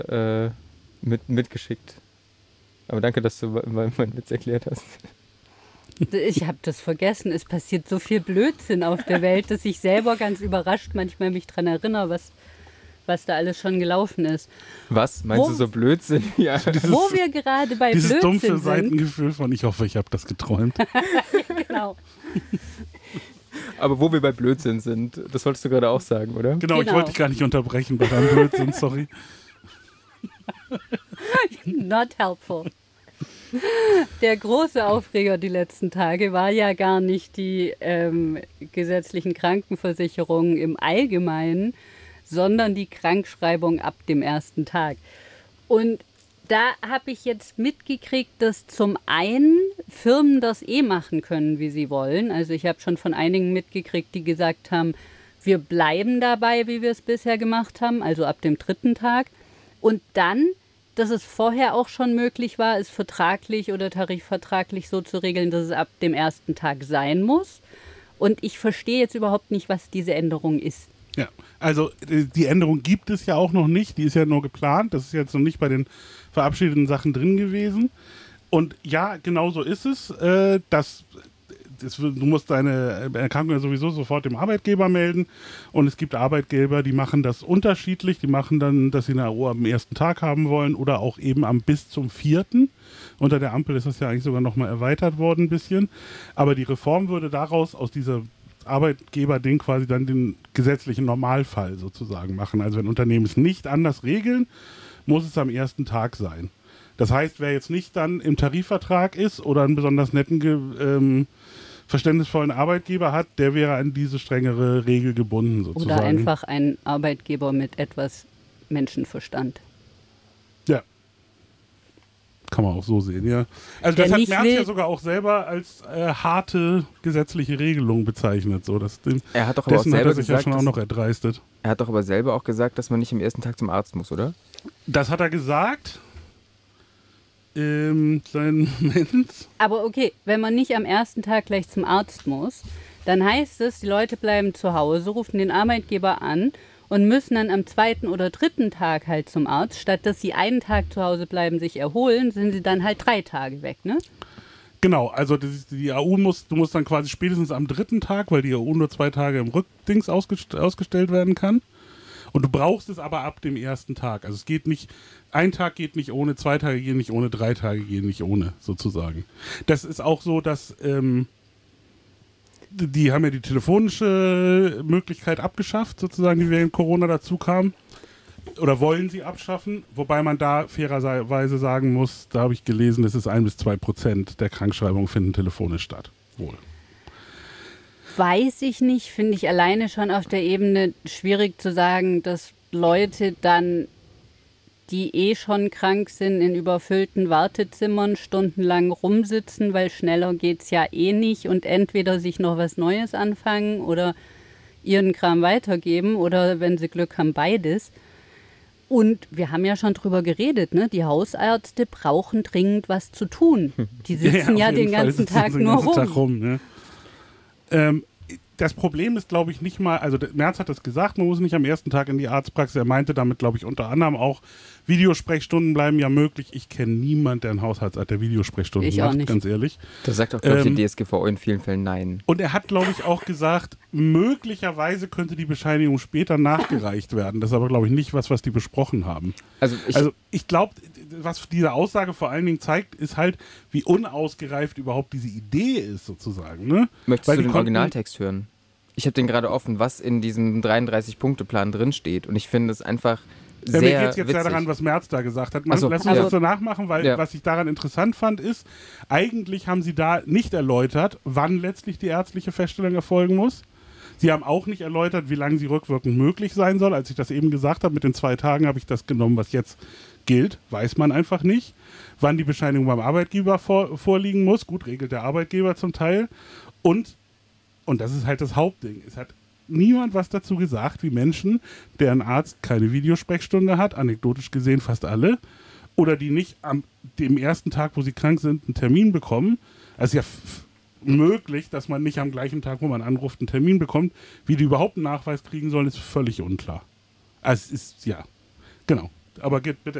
mitgeschickt. Aber danke, dass du meinen Witz erklärt hast. Ich habe das vergessen. Es passiert so viel Blödsinn auf der Welt, dass ich selber ganz überrascht manchmal mich daran erinnere, was da alles schon gelaufen ist. Was? Meinst du so Blödsinn? Ja. Wo wir gerade bei dieses Blödsinn dumpfe sind. Seitengefühl von ich hoffe, ich habe das geträumt. Genau. Aber wo wir bei Blödsinn sind, das wolltest du gerade auch sagen, oder? Genau, ich wollte dich gar nicht unterbrechen bei deinem Blödsinn, sorry. Not helpful. Der große Aufreger die letzten Tage war ja gar nicht die gesetzlichen Krankenversicherungen im Allgemeinen, sondern die Krankschreibung ab dem ersten Tag. Und da habe ich jetzt mitgekriegt, dass zum einen Firmen das machen können, wie sie wollen. Also ich habe schon von einigen mitgekriegt, die gesagt haben, wir bleiben dabei, wie wir es bisher gemacht haben, also ab dem 3. Tag. Und dann, dass es vorher auch schon möglich war, es vertraglich oder tarifvertraglich so zu regeln, dass es ab dem 1. Tag sein muss. Und ich verstehe jetzt überhaupt nicht, was diese Änderung ist. Ja, also die Änderung gibt es ja auch noch nicht, die ist ja nur geplant, das ist jetzt noch nicht bei den verabschiedeten Sachen drin gewesen. Und ja, genau so ist es, du musst deine Erkrankung ja sowieso sofort dem Arbeitgeber melden und es gibt Arbeitgeber, die machen das unterschiedlich, die machen dann, dass sie eine AO am 1. Tag haben wollen oder auch eben bis zum 4. Unter der Ampel ist das ja eigentlich sogar nochmal erweitert worden ein bisschen, aber die Reform würde daraus aus dieser Arbeitgeber-Ding quasi dann den gesetzlichen Normalfall sozusagen machen. Also wenn Unternehmen es nicht anders regeln, muss es am 1. Tag sein. Das heißt, wer jetzt nicht dann im Tarifvertrag ist oder einen besonders netten, verständnisvollen Arbeitgeber hat, der wäre an diese strengere Regel gebunden sozusagen. Oder einfach ein Arbeitgeber mit etwas Menschenverstand. Ja. Kann man auch so sehen, ja. Also Der das hat nicht Merz will- ja sogar auch selber als harte gesetzliche Regelung bezeichnet. So, Er hat doch aber auch dessen hat selber er sich ja gesagt, schon auch noch erdreistet. Er hat doch aber selber auch gesagt, dass man nicht am 1. Tag zum Arzt muss, oder? Das hat er gesagt. Kleinen Moment. Aber okay, wenn man nicht am 1. Tag gleich zum Arzt muss, dann heißt es, die Leute bleiben zu Hause, rufen den Arbeitgeber an und müssen dann am 2. oder 3. Tag halt zum Arzt. Statt dass sie einen Tag zu Hause bleiben, sich erholen, sind sie dann halt 3 Tage weg, ne? Genau, also die AU du musst dann quasi spätestens am 3. Tag, weil die AU nur 2 Tage im Rückdings ausgestellt werden kann. Und du brauchst es aber ab dem 1. Tag. Also es geht nicht, ein Tag geht nicht ohne, 2 Tage gehen nicht ohne, 3 Tage gehen nicht ohne, sozusagen. Das ist auch so, dass die haben ja die telefonische Möglichkeit abgeschafft, sozusagen, die während Corona dazu kam. Oder wollen sie abschaffen, wobei man da fairerweise sagen muss, da habe ich gelesen, es ist 1-2% der Krankschreibungen finden telefonisch statt. Wohl. Weiß ich nicht, finde ich alleine schon auf der Ebene schwierig zu sagen, dass Leute dann, die schon krank sind, in überfüllten Wartezimmern stundenlang rumsitzen, weil schneller geht's ja nicht und entweder sich noch was Neues anfangen oder ihren Kram weitergeben oder wenn sie Glück haben, beides. Und wir haben ja schon drüber geredet, ne? Die Hausärzte brauchen dringend was zu tun. Die sitzen ja auf jeden den Fall ganzen sitzen Tag sie den nur ganzen rum. Tag rum, ne? Das Problem ist, glaube ich, nicht mal, also Merz hat das gesagt, man muss nicht am 1. Tag in die Arztpraxis. Er meinte damit, glaube ich, unter anderem auch, Videosprechstunden bleiben ja möglich. Ich kenne niemanden, der einen Hausarzt hat, der Videosprechstunden Ich auch macht, nicht. ganz ehrlich. Da sagt auch, glaube ich, die DSGVO in vielen Fällen nein. Und er hat, glaube ich, auch gesagt, möglicherweise könnte die Bescheinigung später nachgereicht werden. Das ist aber, glaube ich, nicht was die besprochen haben. Also ich glaube, was diese Aussage vor allen Dingen zeigt, ist halt, wie unausgereift überhaupt diese Idee ist, sozusagen. Ne? Möchtest Weil du die den konnten- Originaltext hören? Ich habe den gerade offen, was in diesem 33-Punkte-Plan drinsteht. Und ich finde es einfach Ja, sehr mir geht es jetzt ja witzig. daran, was Merz da gesagt hat. Ach so, Lass uns ja. das so nachmachen, weil was ich daran interessant fand, ist, eigentlich haben sie da nicht erläutert, wann letztlich die ärztliche Feststellung erfolgen muss. Sie haben auch nicht erläutert, wie lange sie rückwirkend möglich sein soll. Als ich das eben gesagt habe, mit den 2 Tagen habe ich das genommen, was jetzt gilt. Weiß man einfach nicht. Wann die Bescheinigung beim Arbeitgeber vorliegen muss. Gut, regelt der Arbeitgeber zum Teil. Und das ist halt das Hauptding. Es hat niemand was dazu gesagt, wie Menschen, deren Arzt keine Videosprechstunde hat, anekdotisch gesehen fast alle, oder die nicht am dem 1. Tag, wo sie krank sind, einen Termin bekommen. Also ja möglich, dass man nicht am gleichen Tag, wo man anruft, einen Termin bekommt. Wie die überhaupt einen Nachweis kriegen sollen, ist völlig unklar. Also es ist, ja, genau. Aber geht bitte